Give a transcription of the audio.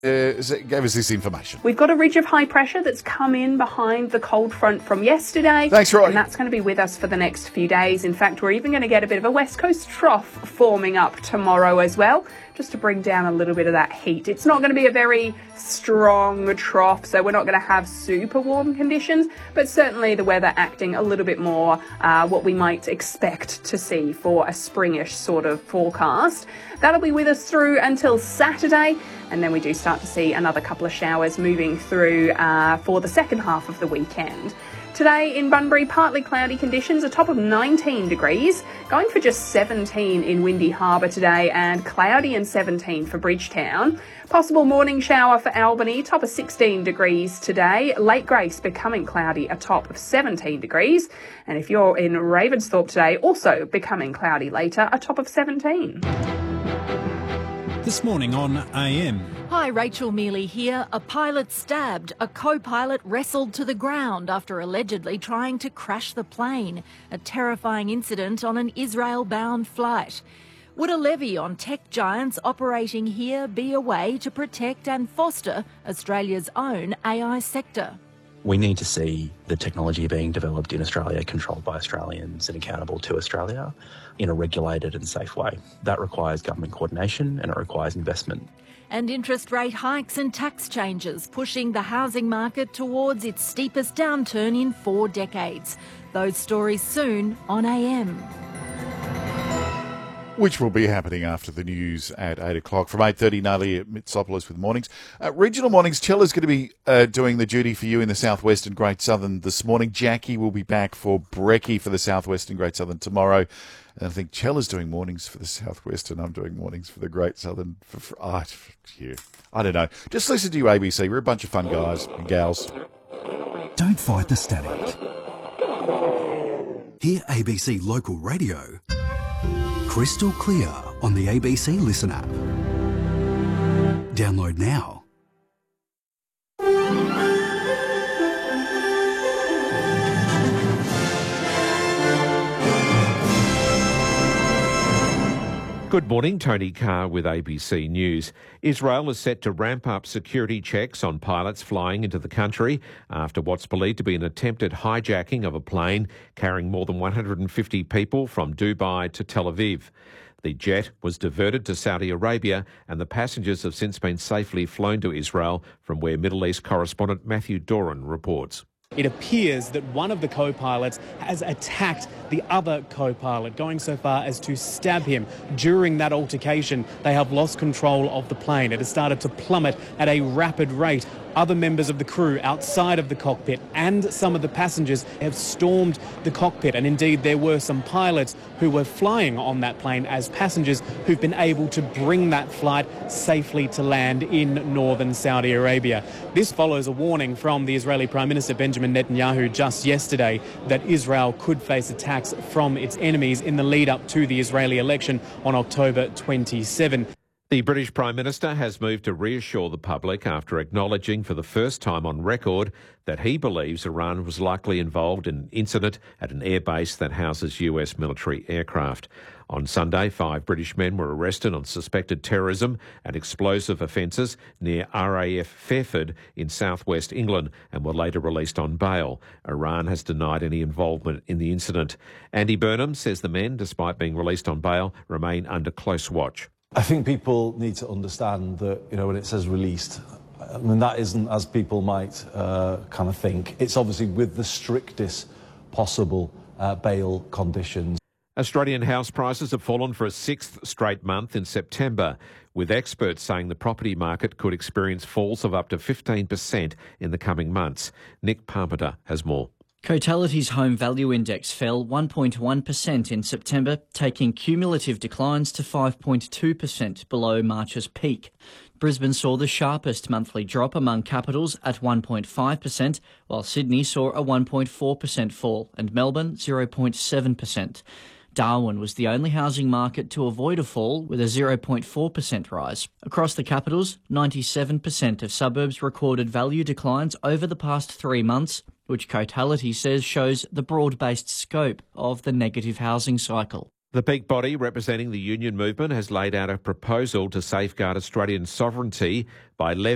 gave us this information. We've got a ridge of high pressure that's come in behind the cold front from yesterday. Thanks, Roy. And that's going to be with us for the next few days. In fact, we're even going to get a bit of a west coast trough forming up tomorrow as well, just to bring down a little bit of that heat. It's not going to be a very strong trough, so we're not going to have super warm conditions, but certainly the weather acting a little bit more what we might expect to see for a springish sort of forecast. That'll be with us through until Saturday, and then we do start to see another couple of showers moving through for the second half of the weekend. Today in Bunbury, partly cloudy conditions, a top of 19 degrees, going for just 17 in Windy Harbour today, and cloudy and 17 for Bridgetown. Possible morning shower for Albany, top of 16 degrees today. Lake Grace becoming cloudy, a top of 17 degrees. And if you're in Ravensthorpe today, also becoming cloudy later, a top of 17. This morning on AM. Hi, Rachel Mealy here. A pilot stabbed. A co-pilot wrestled to the ground after allegedly trying to crash the plane. A terrifying incident on an Israel-bound flight. Would a levy on tech giants operating here be a way to protect and foster Australia's own AI sector? We need to see the technology being developed in Australia, controlled by Australians and accountable to Australia in a regulated and safe way. That requires government coordination and it requires investment. And interest rate hikes and tax changes pushing the housing market towards its steepest downturn in 4 decades. Those stories soon on AM. Which will be happening after the news at 8 o'clock. From 8:30, Nalia Mitsopoulos with Mornings. Regional Mornings, Chella's going to be doing the duty for you in the Southwest and Great Southern this morning. Jackie will be back for Brekkie for the Southwest and Great Southern tomorrow. And I think Chella's doing mornings for the Southwest and I'm doing mornings for the Great Southern. I don't know. Just listen to you, ABC. We're a bunch of fun guys and gals. Don't fight the static. Hear ABC Local Radio crystal clear on the ABC Listen app. Download now. Good morning, Tony Carr with ABC News. Israel is set to ramp up security checks on pilots flying into the country after what's believed to be an attempted hijacking of a plane carrying more than 150 people from Dubai to Tel Aviv. The jet was diverted to Saudi Arabia and the passengers have since been safely flown to Israel, from where Middle East correspondent Matthew Doran reports. It appears that one of the co-pilots has attacked the other co-pilot, going so far as to stab him. During that altercation, they have lost control of the plane. It has started to plummet at a rapid rate. Other members of the crew outside of the cockpit and some of the passengers have stormed the cockpit, and indeed there were some pilots who were flying on that plane as passengers who've been able to bring that flight safely to land in northern Saudi Arabia. This follows a warning from the Israeli Prime Minister Benjamin Netanyahu just yesterday that Israel could face attacks from its enemies in the lead up to the Israeli election on October 27. The British Prime Minister has moved to reassure the public after acknowledging for the first time on record that he believes Iran was likely involved in an incident at an airbase that houses US military aircraft. On Sunday, 5 British men were arrested on suspected terrorism and explosive offences near RAF Fairford in southwest England and were later released on bail. Iran has denied any involvement in the incident. Andy Burnham says the men, despite being released on bail, remain under close watch. I think people need to understand that, when it says released, I mean, that isn't as people might kind of think. It's obviously with the strictest possible bail conditions. Australian house prices have fallen for a 6th straight month in September, with experts saying the property market could experience falls of up to 15% in the coming months. Nick Parmenter has more. Cotality's Home Value Index fell 1.1% in September, taking cumulative declines to 5.2% below March's peak. Brisbane saw the sharpest monthly drop among capitals at 1.5%, while Sydney saw a 1.4% fall and Melbourne 0.7%. Darwin was the only housing market to avoid a fall, with a 0.4% rise. Across the capitals, 97% of suburbs recorded value declines over the past 3 months, which Cotality says shows the broad-based scope of the negative housing cycle. The peak body representing the union movement has laid out a proposal to safeguard Australian sovereignty by levying